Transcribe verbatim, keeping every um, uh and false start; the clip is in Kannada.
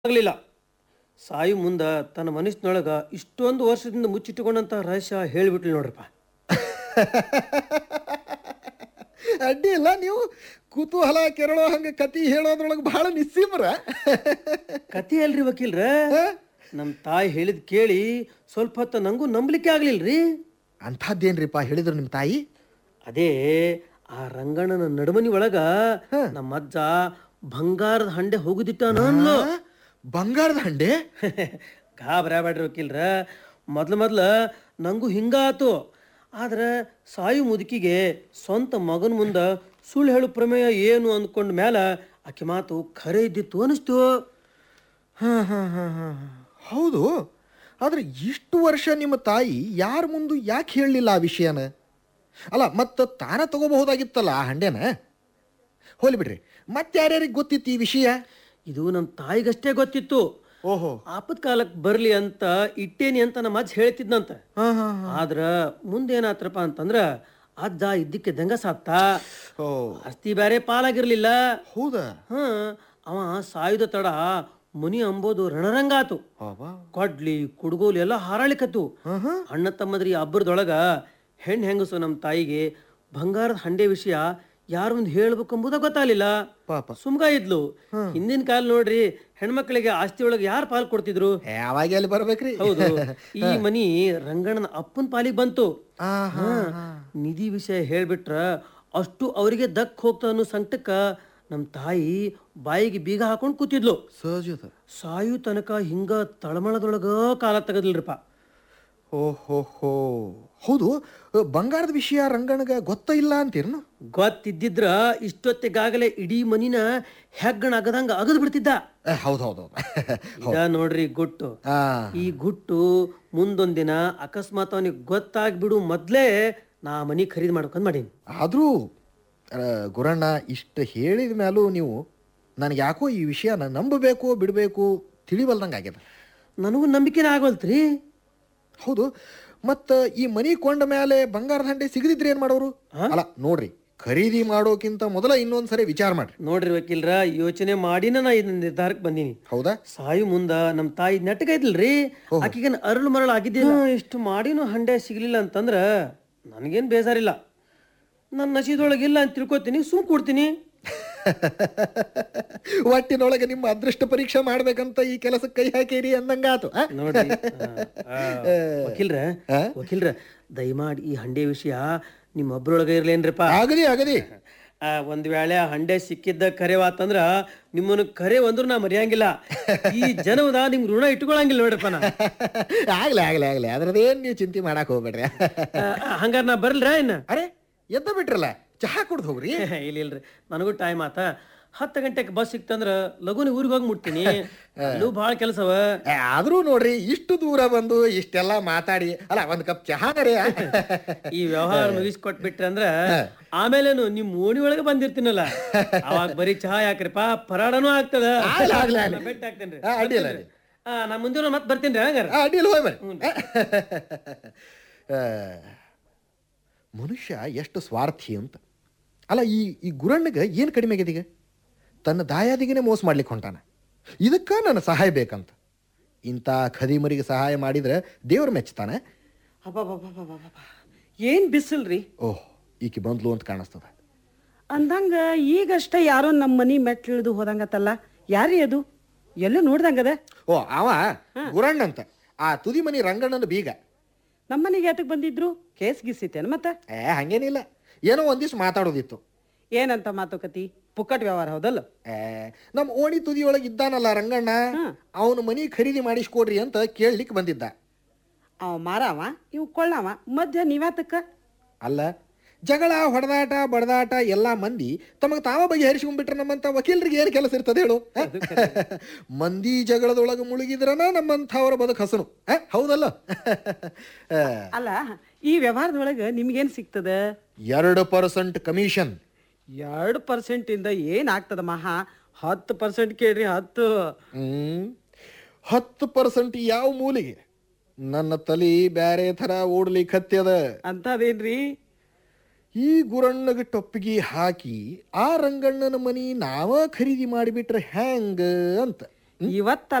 ಆಗಲಿಲ್ಲ. ಸಾಯಿ ಮುಂದೆ ತನ್ನ ಮನಸ್ಸಿನೊಳಗೆ ಇಷ್ಟೊಂದು ವರ್ಷದಿಂದ ಮುಚ್ಚಿಟ್ಟುಕೊಂಡಂಥ ರಹಸ್ಯ ಹೇಳಿಬಿಟ್ಲು ನೋಡ್ರಪ್ಪ. ಅಡ್ಡಿ ಇಲ್ಲ, ನೀವು ಕುತೂಹಲ ಕೆರಳೋ ಹಂಗೆ ಕತಿ ಹೇಳೋದ್ರೊಳಗೆ ಬಹಳ ನಿಸ್ಸೀಮ್ರ. ಕತೆ ಅಲ್ರಿ ವಕೀಲ್ರ, ನಮ್ಮ ತಾಯಿ ಹೇಳಿದ್ ಕೇಳಿ ಸ್ವಲ್ಪ ಹೊತ್ತು ನಂಗೂ ನಂಬಲಿಕ್ಕೆ ಆಗ್ಲಿಲ್ರಿ. ಅಂಥದ್ದೇನ್ರಿಪ್ಪ ಹೇಳಿದ್ರು ನಿಮ್ಮ ತಾಯಿ? ಅದೇ ಆ ರಂಗಣ್ಣನ ನಡುಮನಿ ಒಳಗ ನಮ್ಮ ಅಜ್ಜ ಬಂಗಾರದ ಹಂಡೆ ಹೋಗುದಿಟ್ಟಾನ ಅನ್ಲು. ಬಂಗಾರದ ಹಂಡೆ? ಗಾಬರಾಬೇಡ್ರಿ ವಕೀಲ್ರ, ಮೊದ್ಲು ಮೊದ್ಲು ನಂಗೂ ಹಿಂಗಾತು. ಆದ್ರೆ ಸಾಯು ಮುದುಕಿಗೆ ಸ್ವಂತ ಮಗನ ಮುಂದೆ ಸುಳ್ಳು ಹೇಳು ಪ್ರಮೇಯ ಏನು ಅಂದ್ಕೊಂಡ ಮೇಲೆ ಆಕೆ ಮಾತು ಖರೆ ಇದ್ದಿತ್ತು ಅನಿಸ್ತು. ಹಾಂ ಹಾಂ ಹಾಂ ಹಾಂ ಹೌದು. ಆದರೆ ಇಷ್ಟು ವರ್ಷ ನಿಮ್ಮ ತಾಯಿ ಯಾರ ಮುಂದೆ ಯಾಕೆ ಹೇಳಲಿಲ್ಲ ಆ ವಿಷಯನ? ಅಲ್ಲ, ಮತ್ತು ತಾನ ತಗೋಬಹುದಾಗಿತ್ತಲ್ಲ ಆ ಹಂಡೆನ. ಹೋಲಿ ಬಿಡ್ರಿ, ಮತ್ತೆ ಯಾರ್ಯಾರಿಗೆ ಗೊತ್ತಿತ್ತು ಈ ವಿಷಯ? ಇದು ನಮ್ಮ ತಾಯಿಗಷ್ಟೇ ಗೊತ್ತಿತ್ತು. ಓಹೋ, ಆಪತ್ ಕಾಲಕ್ಕೆ ಬರ್ಲಿ ಅಂತ ಇಟ್ಟೇನಿ ಅಂತ ನಮ್ಮ ಅಜ್ಜ ಹೇಳ್ತಿದ್ನಂತ. ಹಾಂ ಹಾಂ ಆದ್ರ ಮುಂದೇನಾತ್ರಪ್ಪ ಅಂತಂದ್ರ ಅಜ್ಜ ಇದ್ದಕ್ಕೆ ದಂಗಸಾತ್ತ. ಓ ಆಸ್ತಿ ಬೇರೆ ಪಾಲಾಗಿರ್ಲಿಲ್ಲ. ಹೌದಾ? ಹ ಅವ ಸಾಯುಧ ತಡ ಮುನಿ ಅಂಬೋದು ರಣರಂಗಾತು. ಬಾಬಾ, ಕೊಡ್ಲಿ ಕುಡ್ಗೋಲು ಎಲ್ಲ ಹಾರಾಳಿಕತ್ತು. ಹಾಂ ಹಾಂ ಅಣ್ಣ ತಮ್ಮದ್ರಿ ಅಬ್ಬರದೊಳಗ ಹೆಣ್ಣು ಹೆಂಗಸು ನಮ್ಮ ತಾಯಿಗೆ ಬಂಗಾರದ ಹಂಡೆ ವಿಷಯ ಯಾರು ಮುಂದೆ ಹೇಳ್ಬೇಕಂಬುದ ಗೊತ್ತಾಗ್ಲಿಲ್ಲ. ಪಾಪ ಸುಮ್ಗ ಇದ್ಲು. ಹಿಂದಿನ ಕಾಲ ನೋಡ್ರಿ, ಹೆಣ್ಮಕ್ಳಿಗೆ ಆಸ್ತಿ ಒಳಗೆ ಯಾರು ಪಾಲ್ ಕೊಡ್ತಿದ್ರು? ಯಾವಾಗ ಎಲ್ಲಿ ಬರ್ಬೇಕ್ರಿ? ಹೌದು, ಈ ಮನಿ ರಂಗಣ್ಣನ ಅಪ್ಪನ ಪಾಲಿಗೆ ಬಂತು. ಆ, ಹಾ, ಹಾ. ನಿಧಿ ವಿಷಯ ಹೇಳ್ಬಿಟ್ರ ಅಷ್ಟು ಅವರಿಗೆ ದಕ್ ಹೋಗ್ತ ಅನ್ನೋ ಸಂಕಟಕ್ಕ ನಮ್ಮ ತಾಯಿ ಬಾಯಿಗೆ ಬೀಗ ಹಾಕೊಂಡು ಕೂತಿದ್ಲು. ಸಹಜದ. ಸಾಯು ತನಕ ಹಿಂಗ ತಳಮಳದೊಳಗ ಕಾಲ ತೆಗದಿಲ್ರಿಪ್ಪ. ಓಹೋ ಹೋ, ಹೌದು. ಬಂಗಾರದ ವಿಷಯ ರಂಗಣ್ಣಗ ಗೊತ್ತ ಇಲ್ಲ ಅಂತೀರ್ನು? ಗೊತ್ತಿದ್ದಿದ್ರ ಇಷ್ಟೊತ್ತಿಗಾಗಲೇ ಇಡೀ ಮನಿನ ಹೆಗ್ಗಣ ಅಗದಂಗ ಅಗದ್ ಬಿಡ್ತಿದ್ದ. ಹೌದು ಹೌದು ಇದ ನೋಡ್ರಿ ಗುಟ್ಟು. ಆ, ಈ ಗುಟ್ಟು ಮುಂದೊಂದಿನ ಅಕಸ್ಮಾತ್ ಅವನಿಗೆ ಗೊತ್ತಾಗ್ಬಿಡು ಮೊದ್ಲೇ ನಾ ಮನಿ ಖರೀದಿ ಮಾಡ್ಕೊಂಡ್ ಮಾಡೀನಿ. ಆದರೂ ಗುರಣ್ಣ ಇಷ್ಟು ಹೇಳಿದ ಮೇಲೂ ನೀವು ನನಗೆ ಯಾಕೋ ಈ ವಿಷಯನ ನಂಬಬೇಕು ಬಿಡಬೇಕು ತಿಳಿವಲ್ದಂಗೆ ಆಗ್ಯದ. ನನಗೂ ನಂಬಿಕೆನ ಆಗವಲ್ತ್ರಿ. ಹೌದು, ಮತ್ತು ಈ ಮನಿ ಕೊಂಡ ಮೇಲೆ ಬಂಗಾರದ ಹಂಡೆ ಸಿಗದಿದ್ರೆ ಏನು ಮಾಡೋರು? ಅಲ್ಲ ನೋಡ್ರಿ, ಖರೀದಿ ಮಾಡೋಕ್ಕಿಂತ ಮೊದಲ ಇನ್ನೊಂದ್ಸರಿ ವಿಚಾರ ಮಾಡ್ರಿ. ನೋಡ್ರಿ ವಕೀಲ್ರ, ಯೋಚನೆ ಮಾಡಿನ ನಾ ಇದನ್ನ ನಿರ್ಧಾರಕ್ಕೆ ಬಂದೀನಿ. ಹೌದಾ? ಸಾಯು ಮುಂದ ನಮ್ಮ ತಾಯಿ ನೆಟ್ಟಗ ಐತಿಲ್ರಿ, ಆಕಿಗೇನು ಅರಳು ಮರಳು ಆಗಿದ್ದಿಲ್ಲ. ಇಷ್ಟು ಮಾಡಿನೂ ಹಂಡೆ ಸಿಗ್ಲಿಲ್ಲ ಅಂತಂದ್ರ ನನಗೇನು ಬೇಜಾರಿಲ್ಲ. ನನ್ನ ನಶೀದೊಳಗಿಲ್ಲ ಅಂತ ತಿಳ್ಕೊತೀನಿ, ಸುಮ್ ಕೊಡ್ತೀನಿ. ಒಟ್ಟಿನೊಳಗೆ ನಿಮ್ಮ ಅದೃಷ್ಟ ಪರೀಕ್ಷೆ ಮಾಡ್ಬೇಕಂತ ಈ ಕೆಲಸಕ್ಕೆ ಕೈ ಹಾಕಿರಿ ಅಂದಂಗಾತು. ನೋಡ್ರಿ ವಕೀಲ್ರ ವಕೀಲ್ರ ದಯಮಾಡಿ ಈ ಹಂಡೆ ವಿಷಯ ನಿಮ್ಮೊಬ್ರೊಳಗೆ ಇರ್ಲೇನ್ರಿಪ್ಪ. ಆಗದಿ ಆಗದಿ. ಆ ಒಂದ್ ವೇಳೆ ಆ ಹಂಡೆ ಸಿಕ್ಕಿದ್ದ ಕರೆವಾತಂದ್ರ ನಿಮ್ಮನ್ನು ಕರೆ ಒಂದ್ರು ನಾ ಮರೆಯಂಗಿಲ್ಲ. ಈ ಜನವದ ನಿಮ್ ಋಣ ಇಟ್ಕೊಳಂಗಿಲ್ಲ ನೋಡ್ರಪ್ಪ ನಾ. ಆಗ್ಲಿ ಆಗ್ಲಿ ಆಗ್ಲಿ, ಅದ್ರದ್ದೇನು ನೀವು ಚಿಂತೆ ಮಾಡಕ್ ಹೋಗ್ಬೇಡ್ರಿ. ಹಂಗಾರ ನಾ ಬರ್ಲ್ರ ಇನ್ನ? ಅರೆ ಎದ್ದ ಬಿಟ್ರಲ್ಲ, ಚಹಾ ಕುಡ್ದು ಹೋಗ್ರಿ. ಇಲ್ಲ ಇಲ್ರಿ, ನನಗೂ ಟೈಮ್ ಆತ. ಹತ್ತು ಗಂಟೆಗೆ ಬಸ್ ಸಿಕ್ತಂದ್ರ ಲಗುನಿ ಊರಿಗೆ ಹೋಗಿ ಮುಟ್ತೀನಿ. ಅಲ್ಲೂ ಭಾಳ ಕೆಲಸವ. ಆದ್ರೂ ನೋಡ್ರಿ, ಇಷ್ಟು ದೂರ ಬಂದು ಇಷ್ಟೆಲ್ಲ ಮಾತಾಡಿ ಅಲ್ಲ ಒಂದ್ ಕಪ್ ಚಹಾನರೇ ಈ ವ್ಯವಹಾರ ಮುಗಿಸ್ಕೊಟ್ಬಿಟ್ರಿ ಅಂದ್ರ ಆಮೇಲೇನು ನಿಮ್ ಓಣಿ ಒಳಗೆ ಬಂದಿರ್ತೀನಲ್ಲ, ಅವಾಗ ಬರೀ ಚಹಾ ಯಾಕ್ರಿಪ್ಪ, ಪರಾಡನೂ ಆಗ್ತದ. ಬೆಟ್ಟ ಆಗ್ತೇನ್ರಿ. ನಾ ಮುಂದಿನ ಮತ್ತೆ ಬರ್ತೀನಿ ಹಂಗಾರ. ಅಡ್ಡಿಲ್ಲ, ಹೋಯ್ ಬರ್ರಿ. ಮನುಷ್ಯ ಎಷ್ಟು ಸ್ವಾರ್ಥಿ ಅಂತ. ಅಲ್ಲ, ಈ ಈ ಗುರಣ್ಣಗೆ ಏನು ಕಡಿಮೆ ಆಗಿದೆ ಈಗ? ತನ್ನ ದಾಯಾದಿಗೇನೆ ಮೋಸ ಮಾಡ್ಲಿಕ್ಕೆ ಹೊಂಟಾನ. ಇದಕ್ಕೆ ನನ್ನ ಸಹಾಯ ಬೇಕಂತ. ಇಂಥ ಖದೀಮರಿಗೆ ಸಹಾಯ ಮಾಡಿದ್ರೆ ದೇವ್ರು ಮೆಚ್ತಾನೆ. ಅಬ್ಬಬ್ಬಬ್ಬಬ್ಬಬ್ಬ, ಏನ್ ಬಿಸಿಲ್ರಿ. ಓಹ್, ಈಕಿ ಬಂದ್ಲು ಅಂತ ಕಾಣಿಸ್ತದ. ಅಂದಂಗ ಈಗಷ್ಟೇ ಯಾರೋ ನಮ್ಮ ಮನಿ ಮೆಟ್ಲಿಳಿದು ಹೋದಂಗತ್ತಲ್ಲ, ಯಾರೀ ಅದು? ಎಲ್ಲ ನೋಡ್ದಂಗದ. ಓ, ಅವ ಗುರಣ್ಣ ಅಂತ, ಆ ತುದಿ ಮನಿ ರಂಗಣ್ಣನ ಬೀಗ. ನಮ್ಮನಿಗೆ ಯಾತಕ್ ಬಂದಿದ್ರು? ಕೇಸ್ ಗಿಸಿತೇನು ಮತ್ತೆ? ಏ ಹಂಗೇನಿಲ್ಲ, ಏನೋ ಒಂದಿವ್ಸ ಮಾತಾಡೋದಿತ್ತು. ಏನಂತ ಮಾತುಕತಿ? ಪುಕ್ಕಟ್ ವ್ಯವಹಾರ ಹೌದಲ್ಲ? ಏ ನಮ್ಮ ಓಣಿ ತುದಿಯೊಳಗೆ ಇದ್ದಾನಲ್ಲ ರಂಗಣ್ಣ, ಅವನು ಮನಿ ಖರೀದಿ ಮಾಡಿಸ್ಕೊಡ್ರಿ ಅಂತ ಕೇಳಲಿಕ್ಕೆ ಬಂದಿದ್ದ. ಅವ ಮಾರವ, ಇವ್ ಕೊಳ್ಳವ, ಮಧ್ಯ ನೀವ್ಯಾತಕ್ಕ? ಅಲ್ಲ, ಜಗಳ ಹೊಡೆದಾಟ ಬಡದಾಟ ಎಲ್ಲ ಮಂದಿ ತಮಗೆ ತಾವ ಬಗೆಹರಿಸ್ಕೊಂಡ್ಬಿಟ್ರೆ ನಮ್ಮಂತ ವಕೀಲರಿಗೆ ಏನು ಕೆಲಸ ಇರ್ತದೆ ಹೇಳು? ಮಂದಿ ಜಗಳದೊಳಗೆ ಮುಳುಗಿದ್ರನ ನಮ್ಮಂಥವ್ರ ಬದುಕು ಹಸನು, ಹೌದಲ್ಲ? ಅಲ್ಲ, ಈ ವ್ಯವಹಾರದೊಳಗೆ ನಿಮ್ಗೇನು ಸಿಗ್ತದ? ಎರಡು ಪರ್ಸೆಂಟ್ ಕಮಿಷನ್. ಎರಡು ಪರ್ಸೆಂಟ್ ಇಂದ ಏನಾಗ್ತದ ಮಹಾ? ಹತ್ತು ಪರ್ಸೆಂಟ್ ಕೇಳ್ರಿ, ಹತ್ತು. ಹ್ಮ್ ಹತ್ತು ಪರ್ಸೆಂಟ್ ಯಾವ ಮೂಲಿಗೆ? ನನ್ನ ತಲಿ ಬ್ಯಾರೆ ಥರ ಓಡ್ಲಿಕ್ಕೆ ಹತ್ಯದ. ಅಂತದೇನ್ರಿ? ಈ ಗುರಣ್ಣಗೆ ಟೊಪ್ಪಿಗೆ ಹಾಕಿ ಆ ರಂಗಣ್ಣನ ಮನಿ ನಾವ ಖರೀದಿ ಮಾಡಿಬಿಟ್ರೆ ಹ್ಯಾಂಗ ಅಂತ. ಇವತ್ತ